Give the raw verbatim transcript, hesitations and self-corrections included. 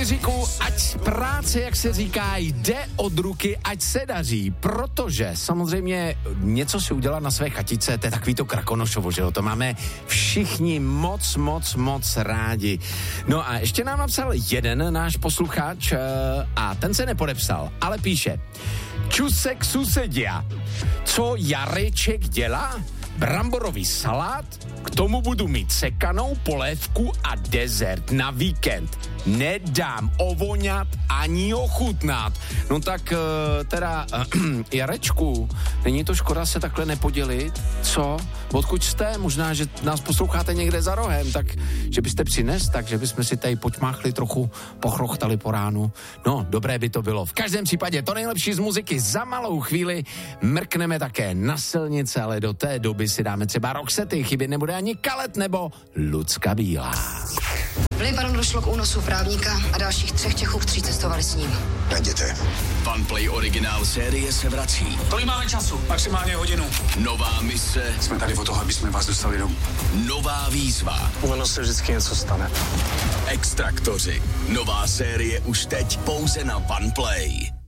Jiříku, ať práce, jak se říká, jde od ruky, ať se daří, protože samozřejmě něco si udělat na své chatice, to je takový to Krakonošovo, že jo, to máme všichni moc, moc, moc rádi. No a ještě nám napsal jeden náš posluchač a ten se nepodepsal, ale píše: Čusek susedia, co Jareček dělá? Bramborový salát, k tomu budu mít sekanou polévku a dezert na víkend. Nedám ovoňat ani ochutnat. No tak teda, Jarečku, není to škoda se takhle nepodělit? Co? Odkud jste? Možná, že nás posloucháte někde za rohem, tak že byste přines, tak že bychom si tady počmáchli trochu, pochrochtali po ránu. No, dobré by to bylo. V každém případě to nejlepší z muziky za malou chvíli. Mrkneme také na silnice, ale do té doby si dáme třeba Roxety, chybět nebude ani Kalet nebo Lucka Bílá. V Libanonu došlo k únosu právníka a dalších třech Čechů tří cestovali s ním. Najděte. Funplay originál série se vrací. Kolik máme času? Maximálně hodinu. Nová mise. Jsme tady o toho, aby jsme vás dostali domů. Nová výzva. Ono se vždycky něco stane. Extraktoři. Nová série už teď pouze na Funplay.